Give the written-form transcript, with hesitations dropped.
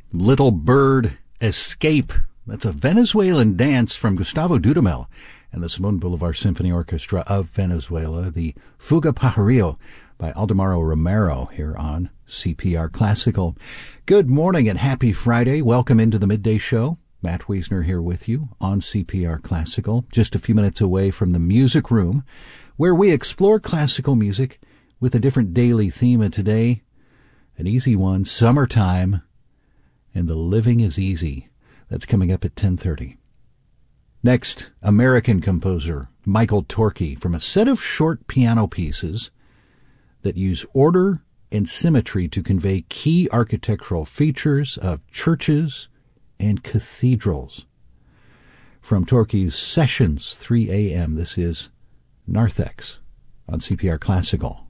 Little Bird Escape. That's a Venezuelan dance from Gustavo Dudamel and the Simón Bolívar Symphony Orchestra of Venezuela. The Fuga Pajarillo by Aldemaro Romero here on CPR Classical. Good morning and happy Friday. Welcome into the Midday Show. Matt Wiesner here with you on CPR Classical, just a few minutes away from the Music Room, where we explore classical music with a different daily theme. And today, an easy one, summertime, and the living is easy. That's coming up at 10:30. Next, American composer Michael Torke from a set of short piano pieces that use order and symmetry to convey key architectural features of churches and cathedrals. From Torke's Sessions 3 a.m., this is Narthex on CPR Classical.